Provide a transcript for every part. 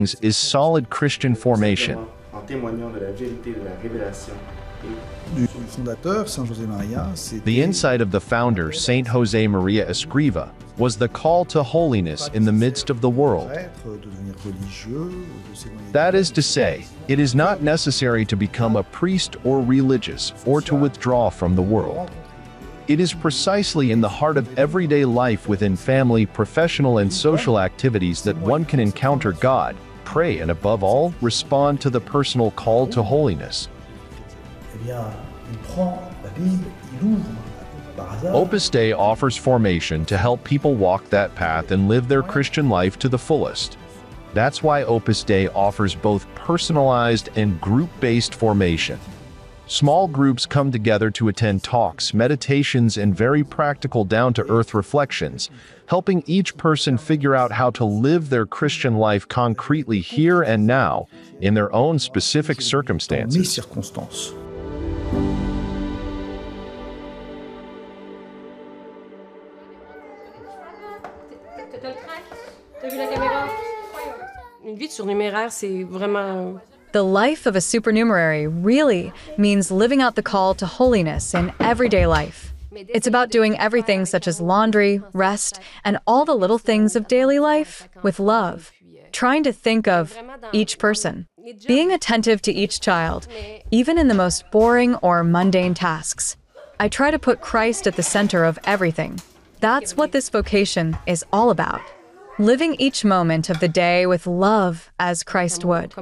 is solid Christian formation. En témoignant de la vérité de la révélation. Du fondateur, Saint José Maria, The insight of the founder, Saint Jose Maria Escriva, was the call to holiness in the midst of the world. That is to say, it is not necessary to become a priest or religious or to withdraw from the world. It is precisely in the heart of everyday life within family, professional, and social activities that one can encounter God, pray, and above all, respond to the personal call to holiness. Opus Dei offers formation to help people walk that path and live their Christian life to the fullest. That's why Opus Dei offers both personalized and group-based formation. Small groups come together to attend talks, meditations, and very practical down-to-earth reflections, helping each person figure out how to live their Christian life concretely here and now, in their own specific circumstances. The life of a supernumerary really means living out the call to holiness in everyday life. It's about doing everything such as laundry, rest, and all the little things of daily life with love. Trying to think of each person. Being attentive to each child, even in the most boring or mundane tasks. I try to put Christ at the center of everything. That's what this vocation is all about. Living each moment of the day with love as Christ would.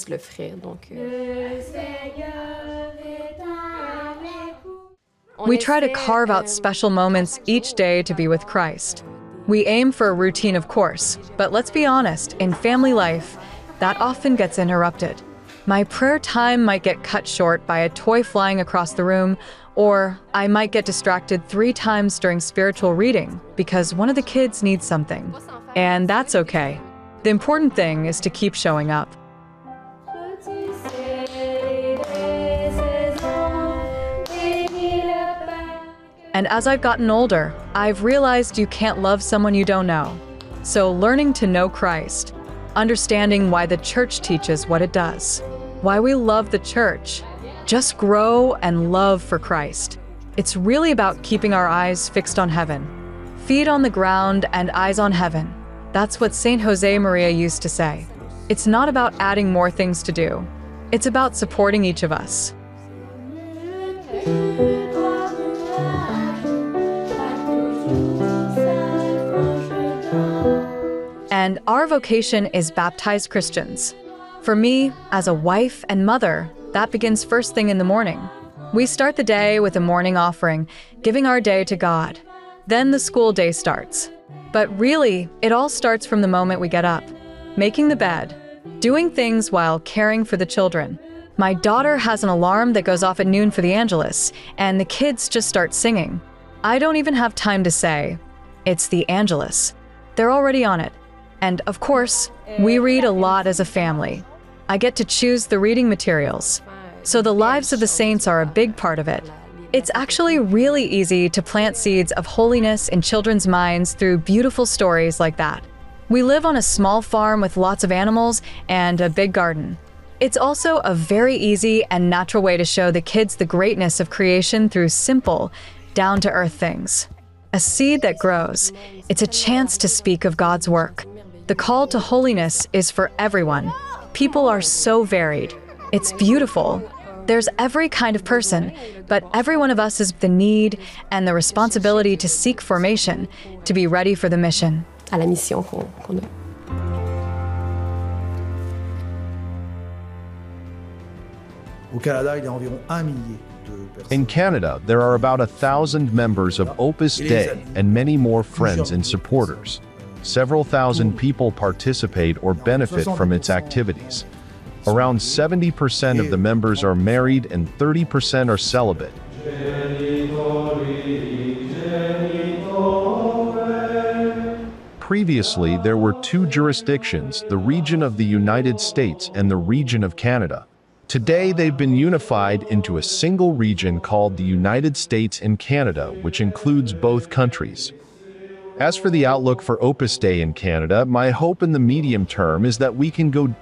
We try to carve out special moments each day to be with Christ. We aim for a routine, of course, but let's be honest, in family life, that often gets interrupted. My prayer time might get cut short by a toy flying across the room, or I might get distracted 3 times during spiritual reading because one of the kids needs something. And that's okay. The important thing is to keep showing up. And as I've gotten older, I've realized you can't love someone you don't know. So learning to know Christ, understanding why the church teaches what it does, why we love the church, just grow and love for Christ. It's really about keeping our eyes fixed on heaven. Feet on the ground and eyes on heaven. That's what Saint Jose Maria used to say. It's not about adding more things to do. It's about supporting each of us. And our vocation is baptized Christians. For me, as a wife and mother, that begins first thing in the morning. We start the day with a morning offering, giving our day to God. Then the school day starts. But really, it all starts from the moment we get up. Making the bed, doing things while caring for the children. My daughter has an alarm that goes off at noon for the Angelus, and the kids just start singing. I don't even have time to say, it's the Angelus. They're already on it. And of course, we read a lot as a family. I get to choose the reading materials. So the lives of the saints are a big part of it. It's actually really easy to plant seeds of holiness in children's minds through beautiful stories like that. We live on a small farm with lots of animals and a big garden. It's also a very easy and natural way to show the kids the greatness of creation through simple, down-to-earth things. A seed that grows. It's a chance to speak of God's work. The call to holiness is for everyone. People are so varied. It's beautiful. There's every kind of person, but every one of us has the need and the responsibility to seek formation, to be ready for the mission. À la mission qu'on a. In Canada, there are about 1,000 members of Opus Dei and many more friends and supporters. Several thousand people participate or benefit from its activities. Around 70% of the members are married and 30% are celibate. Previously, there were 2 jurisdictions, the region of the United States and the region of Canada. Today, they've been unified into a single region called the United States and Canada, which includes both countries. As for the outlook for Opus Dei in Canada, my hope in the medium term is that we can go